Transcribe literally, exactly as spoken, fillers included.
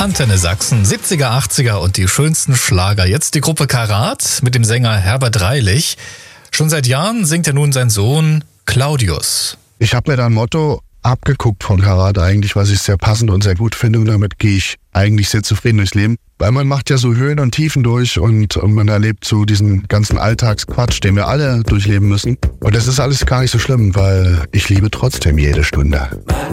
Antenne Sachsen, siebziger, achtziger und die schönsten Schlager. Jetzt die Gruppe Karat mit dem Sänger Herbert Reilich. Schon seit Jahren singt er nun sein Sohn Claudius. Ich habe mir da ein Motto abgeguckt von Karat eigentlich, was ich sehr passend und sehr gut finde, und damit gehe ich eigentlich sehr zufrieden durchs Leben. Weil man macht ja so Höhen und Tiefen durch und, und man erlebt so diesen ganzen Alltagsquatsch, den wir alle durchleben müssen. Und das ist alles gar nicht so schlimm, weil ich liebe trotzdem jede Stunde.